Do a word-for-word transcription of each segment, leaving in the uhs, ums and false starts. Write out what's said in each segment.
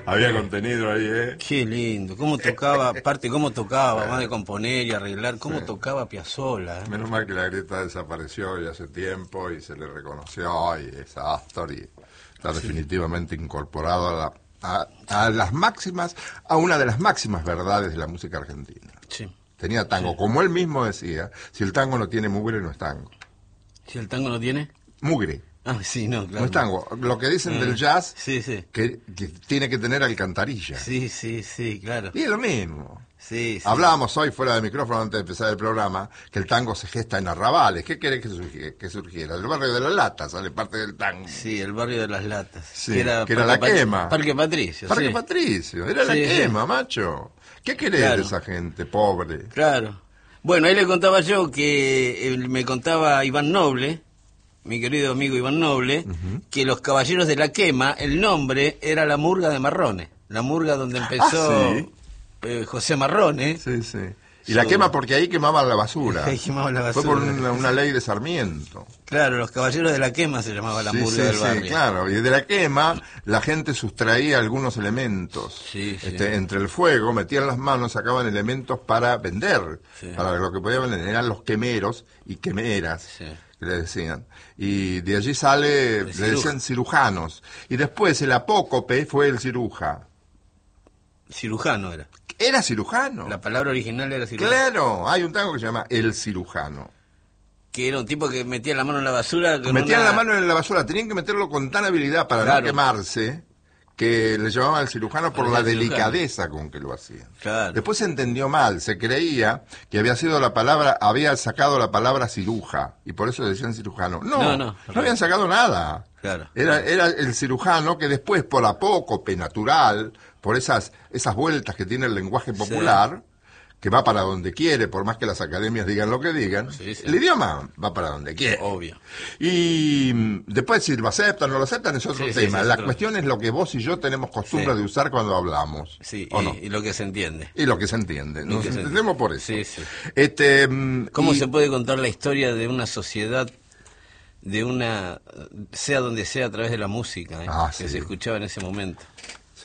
Había contenido ahí, ¿eh? Qué lindo. Cómo tocaba, aparte cómo tocaba, más de componer y arreglar, cómo sí. tocaba Piazzolla. ¿eh? Menos mal que la Greta desapareció ya hace tiempo y se le reconoció y es Astor y está sí. definitivamente incorporado a, la, a, a las máximas, a una de las máximas verdades de la música argentina. Sí. Tenía tango, sí. como él mismo decía, si el tango no tiene mugre no es tango. ¿Si el tango no tiene? Mugre. Ah, sí, no, claro. No es tango. Lo que dicen mm. del jazz, sí, sí. Que, que tiene que tener alcantarilla. Sí, sí, sí, claro. Y es lo mismo. Sí, sí. Hablábamos hoy fuera de micrófono antes de empezar el programa que el tango se gesta en arrabales. ¿Qué querés que surgiera? Que surgiera? Del barrio de las latas sale parte del tango. Sí, el barrio de las latas. Sí, que era, que era la Pat- quema. Parque Patricio. Parque sí. Patricio, era la sí, quema, sí. macho. ¿Qué querés claro. de esa gente pobre? Claro. Bueno, ahí le contaba yo que él me contaba Iván Noble, mi querido amigo Iván Noble, uh-huh. que los Caballeros de la Quema, el nombre era la murga de Marrone, la murga donde empezó ah, ¿sí? eh, José Marrone. Sí, sí. Y Su... la quema porque ahí quemaban la basura. Ahí quemaban la basura. Fue por una, una ley de Sarmiento. Claro, los Caballeros de la Quema se llamaba la sí, murga sí, del sí, barrio. Claro, y de la quema la gente sustraía algunos elementos. Sí, sí. Este, entre el fuego, metían las manos, sacaban elementos para vender. Sí. Para lo que podían vender. Eran los quemeros y quemeras. Sí. Que le decían. Y de allí sale, le decían cirujanos. Y después el apócope fue el ciruja. Cirujano era. Era cirujano. La palabra original era cirujano. Claro, hay un tango que se llama El Cirujano. Que era un tipo que metía la mano en la basura. Metían una... la mano en la basura, tenían que meterlo con tan habilidad para claro. no quemarse, que le llamaban al cirujano por la delicadeza con que lo hacían. Claro. Después se entendió mal, se creía que había sido la palabra, había sacado la palabra ciruja, y por eso decían cirujano. No, no, no, no habían sacado nada. Claro. Era, era el cirujano que después, por apócope natural, por esas, esas vueltas que tiene el lenguaje popular, sí. que va para donde quiere, por más que las academias digan lo que digan, sí, sí. el idioma va para donde quiere. Obvio. Y después si lo aceptan o no lo aceptan es otro sí, tema. Sí, sí, la otro... cuestión es lo que vos y yo tenemos costumbre sí. de usar cuando hablamos. Sí, ¿o y, no? y lo que se entiende. Y lo que se entiende. Nos se entendemos entiende. por eso. Sí, sí. Este, ¿Cómo y... se puede contar la historia de una sociedad, de una, sea donde sea, a través de la música, ¿eh? ah, que sí. se escuchaba en ese momento? Sí.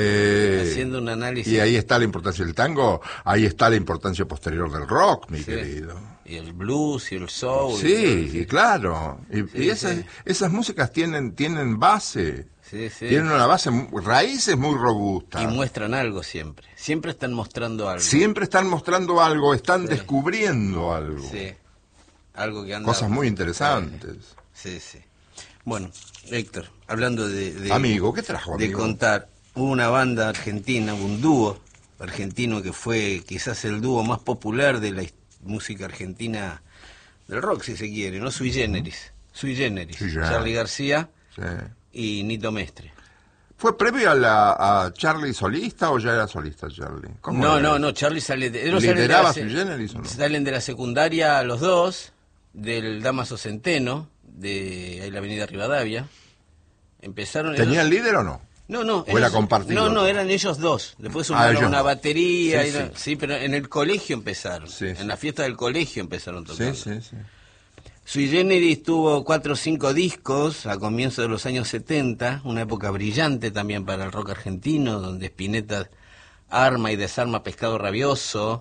Haciendo un análisis. Y ahí está la importancia del tango, ahí está la importancia posterior del rock, mi sí. querido. Y el blues y el soul. Sí, y, y claro. Y, sí, y esas, sí. esas músicas tienen, tienen base. Sí, sí. Tienen una base, raíces muy robustas. Y muestran algo siempre. Siempre están mostrando algo. Siempre están mostrando algo, están sí. descubriendo algo. Sí. Algo que anda... Cosas muy interesantes. Sí, sí. Bueno, Héctor, hablando de... de amigo, ¿qué trajo, amigo? De contar, hubo una banda argentina, un dúo argentino que fue quizás el dúo más popular de la música argentina, del rock si se quiere, ¿no? Sui Generis. Sui Generis. Sí, Charly García sí. y Nito Mestre. ¿Fue previo a, la, a Charly solista o ya era solista Charly? No, no, no, Charly sale de... ¿Lideraba Sui Generis o no? Salen de la secundaria los dos, del Damaso Centeno, de la avenida Rivadavia. Empezaron... ¿Tenían ellos... líder o no? No, no. ¿O era compartido? No, no, eran ellos dos. Después sumaron ah, una no. batería. Sí, y era, sí. sí, pero en el colegio empezaron. Sí, sí. En la fiesta del colegio empezaron tocando. Sí, sí, sí. Sui Generis tuvo cuatro o cinco discos a comienzos de los años setenta, una época brillante también para el rock argentino, donde Spinetta arma y desarma Pescado Rabioso,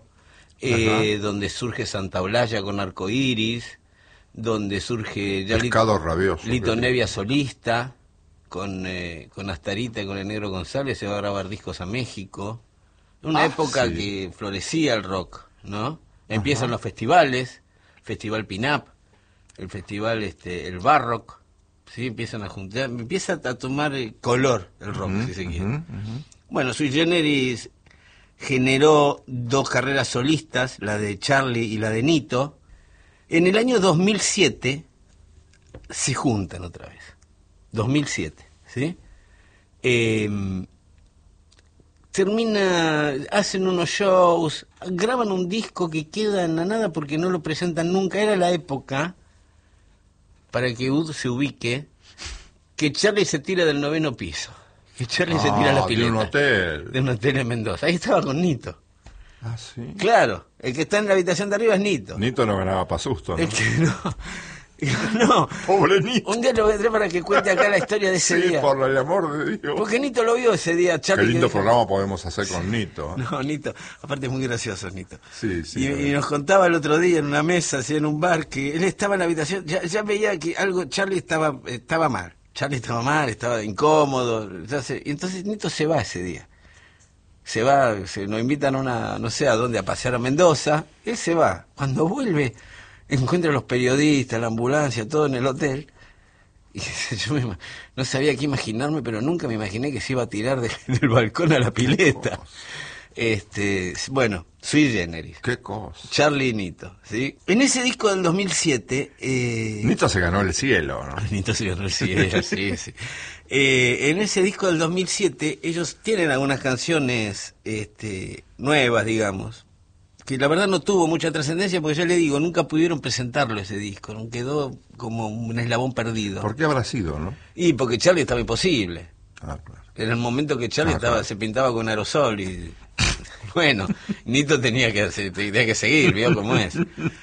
eh, donde surge Santa Olalla con Arcoiris, donde surge ya Pescado Lito, Rabioso, Lito Nevia solista, con, eh, con Astarita y con el Negro González, se va a grabar discos a México. Una ah, época sí. que florecía el rock, ¿no? Empiezan Ajá. los festivales, Festival Pin-Up, el festival este el Barrock, sí, empiezan a juntar, empieza a tomar color el rock, uh-huh, si se quiere. Uh-huh, uh-huh. Bueno, Sui Generis generó dos carreras solistas, la de Charly y la de Nito. En el año dos mil siete se juntan otra vez. dos mil siete, ¿sí? Eh, termina, hacen unos shows, graban un disco que queda en la nada porque no lo presentan nunca. Era la época, para que Ud se ubique, que Charly se tira del noveno piso. Que Charly ah, se tira a la pileta. De un hotel. De un hotel en Mendoza. Ahí estaba con Nito. Ah, sí. Claro, el que está en la habitación de arriba es Nito. Nito no ganaba pa' susto, ¿no? El que no. No, pobre Nito. Un día lo vendré para que cuente acá la historia de ese Sí, día. por el amor de Dios. Porque Nito lo vio ese día, Charlie. Qué lindo que dijo, programa podemos hacer con Nito. No, Nito, aparte es muy gracioso, Nito. Sí, sí. Y, y nos contaba el otro día en una mesa, así en un bar, que él estaba en la habitación, ya, ya veía que algo, Charlie estaba, estaba mal. Charlie estaba mal, estaba incómodo. Ya se, y entonces Nito se va ese día. Se va, se nos invitan a una, no sé a dónde, a pasear a Mendoza. Él se va. Cuando vuelve, encuentra a los periodistas, la ambulancia, todo en el hotel. Y yo me, no sabía qué imaginarme, pero nunca me imaginé que se iba a tirar de, del balcón a la pileta. Este, bueno, sui generis. Qué cosa. Charlie y Nito, ¿sí? En ese disco del dos mil siete... Eh... Nito se ganó el cielo, ¿no? Nito se ganó el cielo, sí, sí. Eh, en ese disco del dos mil siete, ellos tienen algunas canciones este, nuevas, digamos, que la verdad no tuvo mucha trascendencia, porque ya le digo, nunca pudieron presentarlo ese disco, ¿no? Quedó como un eslabón perdido. ¿Por qué habrá sido, no? Y porque Charlie estaba imposible. Ah, claro. Era el momento que Charlie ah, estaba, claro. se pintaba con aerosol y... Bueno, Nito tenía que, tenía que seguir, ¿vio cómo es?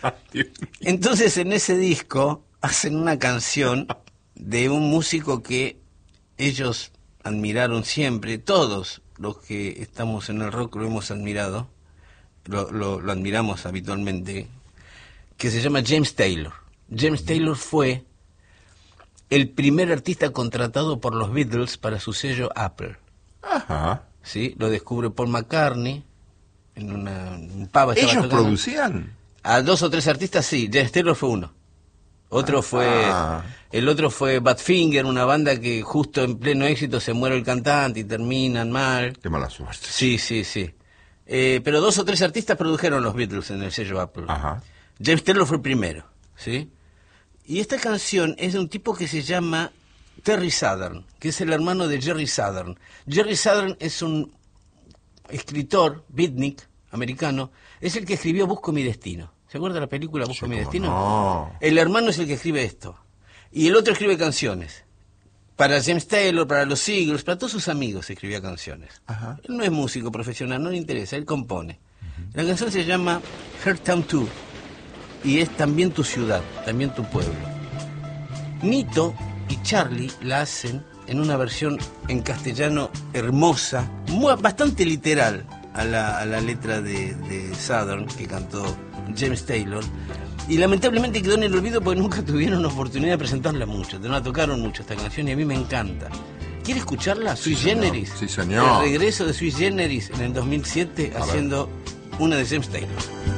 Entonces en ese disco hacen una canción de un músico que ellos admiraron siempre, todos los que estamos en el rock lo hemos admirado, lo, lo, lo admiramos habitualmente, que se llama James Taylor. James Taylor fue el primer artista contratado por los Beatles para su sello Apple. Ajá. ¿Sí? Lo descubre Paul McCartney en una un pub. ¿Ellos producían? A dos o tres artistas, sí. James Taylor fue uno. Otro ah, fue... Ah. El otro fue Badfinger, una banda que justo en pleno éxito se muere el cantante y terminan mal. Qué mala suerte. Sí, sí, sí. Eh, pero dos o tres artistas produjeron los Beatles en el sello Apple. Ajá. James Taylor fue el primero, ¿sí? Y esta canción es de un tipo que se llama Terry Southern, que es el hermano de Jerry Southern. Jerry Southern es un escritor, beatnik, americano, es el que escribió Busco mi destino. ¿Se acuerda de la película Busco sí, mi destino? No. El hermano es el que escribe esto. Y el otro escribe canciones. Para James Taylor, para los Eagles, para todos sus amigos escribía canciones. Ajá. Él no es músico profesional, no le interesa, él compone. Uh-huh. La canción se llama Heartown dos y es también tu ciudad, también tu pueblo. Nito y Charlie la hacen en una versión en castellano hermosa, muy, bastante literal a la, a la letra de, de Southern que cantó James Taylor, y lamentablemente quedó en el olvido porque nunca tuvieron la oportunidad de presentarla mucho, no la tocaron mucho esta canción y a mí me encanta. ¿Quiere escucharla? Sui sí, Generis. Sí, señor. El regreso de Sui Generis en el dos mil siete a haciendo ver. Una de James Taylor.